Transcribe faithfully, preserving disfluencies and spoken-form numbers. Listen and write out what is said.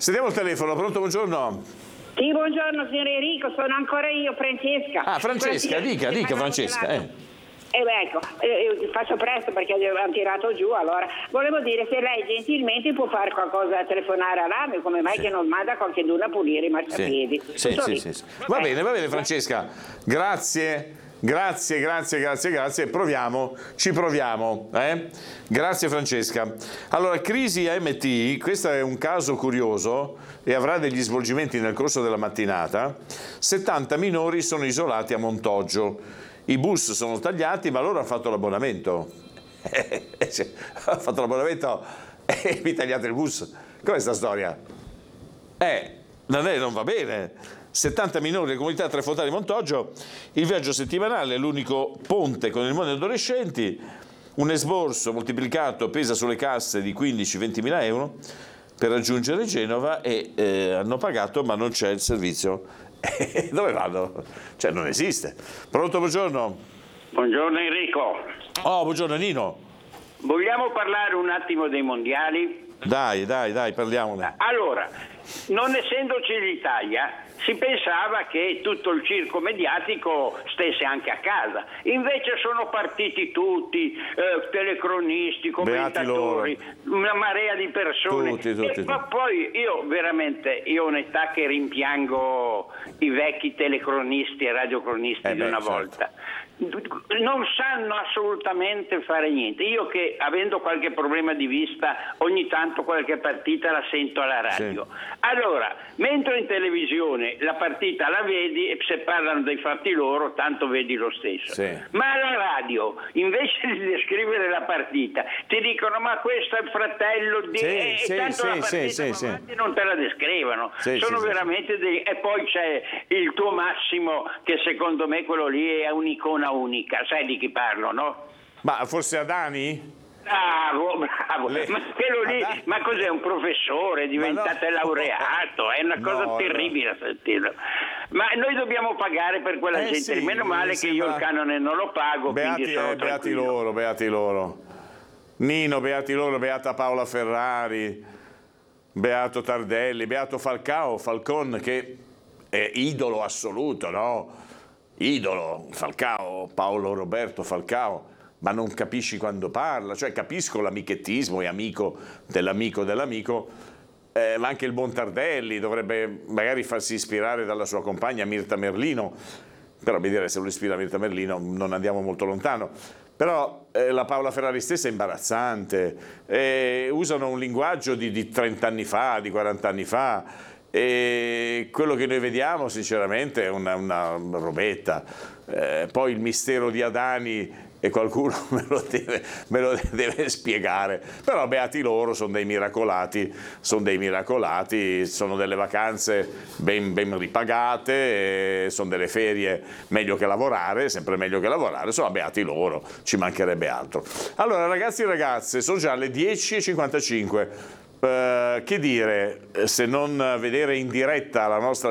Sentiamo il telefono, pronto, buongiorno. Sì, buongiorno signor Enrico, sono ancora io, Francesca. Ah, Francesca, dica, dica Francesca. Eh. Eh beh, ecco, eh, faccio presto perché hanno tirato giù, allora volevo dire se lei gentilmente può fare qualcosa a telefonare all'A M E, come mai sì. che non manda qualcheduno a pulire i marciapiedi. Sì, sì, sì, sì, sì. Va bene, va bene Francesca, grazie. Grazie, grazie, grazie, grazie. Proviamo, ci proviamo. Eh? Grazie Francesca. Allora, crisi A M T, questo è un caso curioso e avrà degli svolgimenti nel corso della mattinata. settanta minori sono isolati a Montoggio. I bus sono tagliati, ma loro hanno fatto l'abbonamento. Ha fatto l'abbonamento e vi tagliate il bus. Com'è sta storia? Eh, non, è, non va bene. settanta minori della comunità Trefontane di Montoggio, il viaggio settimanale è l'unico ponte con il mondo degli adolescenti, un esborso moltiplicato pesa sulle casse di quindici venti mila euro per raggiungere Genova e eh, hanno pagato ma non c'è il servizio. Dove vanno? Cioè non esiste. Pronto, buongiorno. Buongiorno Enrico. Oh, buongiorno Nino. Vogliamo parlare un attimo dei mondiali? Dai, dai, dai, parliamone. Allora, non essendoci l'Italia, si pensava che tutto il circo mediatico stesse anche a casa. Invece sono partiti tutti, eh, telecronisti, commentatori, una marea di persone. Tutti, tutti, e tutti. poi io veramente, io ho un'età che rimpiango i vecchi telecronisti e radiocronisti eh di beh, una certo. volta. Non sanno assolutamente fare niente. Io che avendo qualche problema di vista ogni tanto qualche partita la sento alla radio. Sì. Allora, mentre in televisione la partita la vedi e se parlano dei fatti loro tanto vedi lo stesso. Sì. Ma alla radio invece di descrivere la partita ti dicono ma questo è il fratello di Sì, e sì, tanto sì, la partita sì, sì, avanti sì. non te la descrivono. Sì, Sono sì, veramente dei... e poi c'è il tuo Massimo che secondo me quello lì è un'icona unica, sai di chi parlo, no? Ma forse Adani? Bravo, bravo, Le... ma quello lì, Adani? ma cos'è un professore, è diventato no. laureato, è una cosa No, terribile a sentirlo. Ma noi dobbiamo pagare per quella Eh gente, sì, meno male che sembra... io il canone non lo pago, Beati, quindi sono eh, beati tranquillo. loro, beati loro. Nino, beati loro, beata Paola Ferrari, beato Tardelli, beato Falcao, Falcon che è idolo assoluto, no? Idolo, Falcao, Paolo Roberto Falcao, ma non capisci quando parla, cioè capisco l'amichettismo, è amico dell'amico dell'amico, eh, ma anche il buon Tardelli dovrebbe magari farsi ispirare dalla sua compagna Mirta Merlino, però mi dire se lo ispira Mirta Merlino non andiamo molto lontano. Però eh, la Paola Ferrari stessa è imbarazzante, eh, usano un linguaggio di, di trenta anni fa, di quaranta anni fa, e quello che noi vediamo sinceramente è una, una robetta. Eh, poi il mistero di Adani e qualcuno me lo, deve, me lo deve spiegare, però beati loro, sono dei miracolati, sono dei miracolati, sono delle vacanze ben, ben ripagate, sono delle ferie meglio che lavorare, sempre meglio che lavorare, insomma beati loro, ci mancherebbe altro. Allora ragazzi e ragazze, sono già le dieci e cinquantacinque. Uh, che dire, se non vedere in diretta la nostra